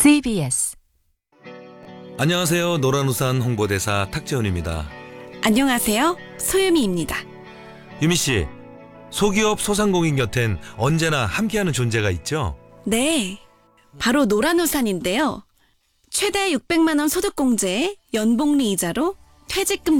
CBS. 안녕하세요. 노란우산 홍보대사 탁재훈입니다. 안녕하세요. 소유미입니다. 유미 씨, 소기업 소상공인 곁엔 언제나 함께하는 존재가 있죠? 네, 바로 노란우산인데요. 최대 600만 원 소득공제에 연복리 이자로 퇴직금